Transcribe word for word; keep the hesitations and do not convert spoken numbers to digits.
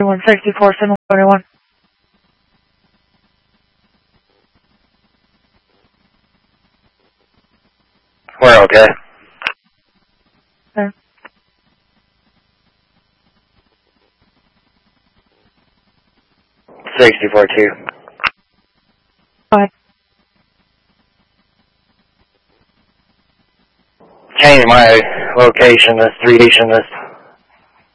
one sixty-four, seven twenty-one. We're okay. Okay. sixty-four two. Bye. Change my location, this three station, this